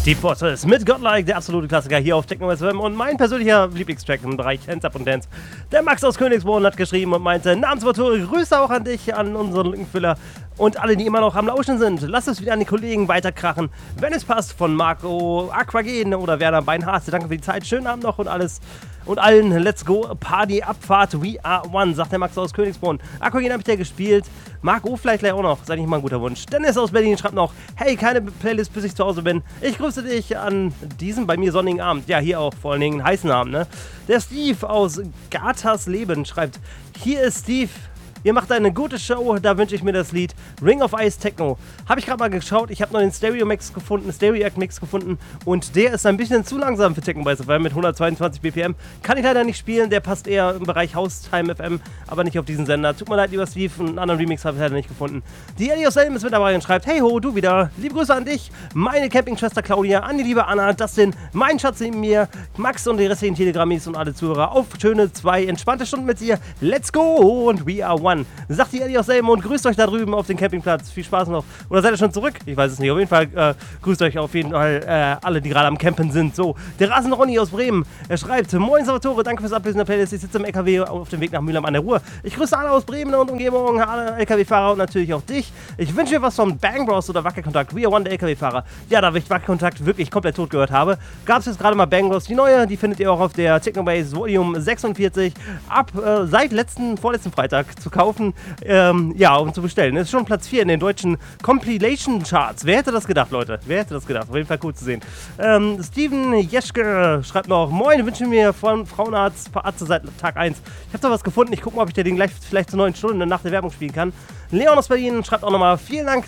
Deep Fortress mit Godlike, der absolute Klassiker hier auf Techno FM und mein persönlicher Lieblingstrack im Bereich Hands Up und Dance. Der Max aus Königsborn hat geschrieben und meinte, Namenswortore, Grüße auch an dich, an unseren Lückenfüller und alle, die immer noch am Lauschen sind. Lasst es wieder an die Kollegen weiterkrachen, wenn es passt, von Marco Aquagen oder Werner Beinhardt. Danke für die Zeit, schönen Abend noch und alles. Und allen, let's go, Party, Abfahrt, we are one, sagt der Max aus Königsborn. Aquagen habe ich ja gespielt, Marco vielleicht gleich auch noch, sei nicht mal ein guter Wunsch. Dennis aus Berlin schreibt noch, hey, keine Playlist, bis ich zu Hause bin. Ich grüße dich an diesem bei mir sonnigen Abend. Ja, hier auch vor allen Dingen einen heißen Abend, ne? Der Steve aus Gathas Leben schreibt, hier ist Steve. Ihr macht eine gute Show, da wünsche ich mir das Lied Ring of Ice Techno. Habe ich gerade mal geschaut, ich habe noch den Stereo-Mix gefunden, Stereo-Mix gefunden und der ist ein bisschen zu langsam für Techno Base FM mit 122 BPM. Kann ich leider nicht spielen, der passt eher im Bereich Haustime FM, aber nicht auf diesen Sender. Tut mir leid, lieber Steve, einen anderen Remix habe ich leider nicht gefunden. Die Ellie aus Selm ist mit dabei und schreibt, hey ho, du wieder, liebe Grüße an dich, meine Campingschwester Claudia, an die liebe Anna, Dustin, mein Schatz neben mir, Max und die restlichen Telegrammis und alle Zuhörer auf schöne 2 entspannte Stunden mit dir. Let's go und we are one. Sagt die Ellie aus Selm und grüßt euch da drüben auf den Campingplatz. Viel Spaß noch. Oder seid ihr schon zurück? Ich weiß es nicht. Auf jeden Fall grüßt euch auf jeden Fall alle, die gerade am Campen sind. So, der Rasen Ronny aus Bremen. Er schreibt, moin Salvatore, danke fürs Ablesen der Playlist. Ich sitze im LKW auf dem Weg nach Mülheim an der Ruhr. Ich grüße alle aus Bremen und Umgebung, alle LKW-Fahrer und natürlich auch dich. Ich wünsche dir was von Bang Bros oder Wackelkontakt. We are one, der LKW-Fahrer. Ja, da ich Wackelkontakt wirklich komplett tot gehört habe, gab es jetzt gerade mal Bang Bros. Die neue, die findet ihr auch auf der Technobase Volume 46 ab seit vorletzten Freitag zu kaufen. Ja, um zu bestellen. Das ist schon Platz 4 in den deutschen Compilation Charts. Wer hätte das gedacht, Leute? Wer hätte das gedacht? Auf jeden Fall cool zu sehen. Steven Jeschke schreibt noch, moin, wünsche mir von Frauenarzt seit Tag 1. Ich habe da was gefunden. Ich gucke mal, ob ich dir den gleich vielleicht zu 9 Stunden nach der Werbung spielen kann. Leon aus Berlin schreibt auch nochmal, vielen Dank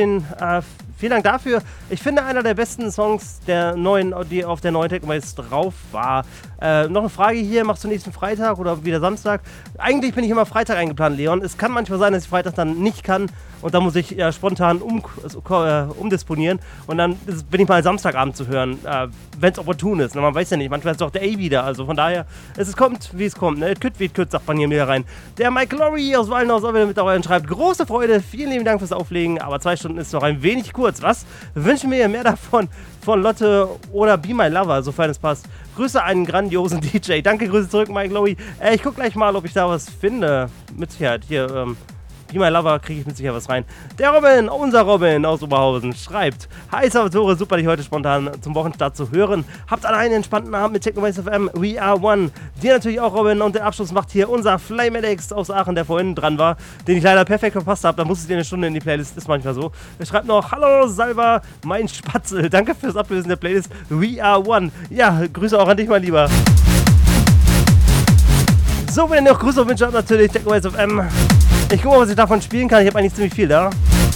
dafür. Ich finde, einer der besten Songs der neuen, die auf der neuen Technobase drauf war. Noch eine Frage hier, machst du nächsten Freitag oder wieder Samstag? Eigentlich bin ich immer Freitag eingeplant, Leon. Es kann manchmal sein, dass ich Freitag dann nicht kann und dann muss ich spontan umdisponieren und dann bin ich mal Samstagabend zu hören, wenn es opportun ist. Man weiß ja nicht, manchmal ist doch der A wieder. Also von daher, es kommt, wie es kommt. Ne? Kütt wie es kütt, sagt man hier wieder rein. Der Mike Lorry aus Wallenhaus auch wieder mit dabei und schreibt, große Freude, vielen lieben Dank fürs Auflegen, aber 2 Stunden ist noch ein wenig kurz. Was? Wünschen wir mehr davon von Lotte oder Be My Lover, sofern es passt. Grüße einen grandiosen DJ. Danke, Grüße zurück, Mike Lowy. Ich guck gleich mal, ob ich da was finde. Mit Sicherheit. Hier, Be My Lover kriege ich mit Sicherheit was rein. Der Robin, unser Robin aus Oberhausen, schreibt, hi Salvatore, super, dich heute spontan zum Wochenstart zu hören. Habt alle einen entspannten Abend mit Techno Base FM, we are one. Dir natürlich auch, Robin, und den Abschluss macht hier unser Flymedics aus Aachen, der vorhin dran war, den ich leider perfekt verpasst habe. Da musste ich dir eine Stunde in die Playlist, ist manchmal so. Er schreibt noch, hallo Salva, mein Spatzel, danke fürs Ablösen der Playlist, we are one. Ja, Grüße auch an dich, mein Lieber. So, wenn ihr noch Grüße wünscht, natürlich Techno Base FM. Ich gucke mal, was ich davon spielen kann. Ich habe eigentlich ziemlich viel da.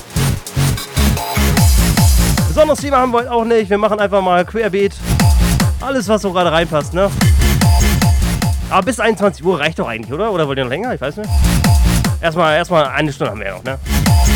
Besonderes Thema haben wir heute auch nicht. Wir machen einfach mal querbeet. Alles, was so gerade reinpasst, ne? Aber bis 21 Uhr reicht doch eigentlich, oder? Oder wollt ihr noch länger? Ich weiß nicht. Erstmal 1 Stunde haben wir ja noch, ne?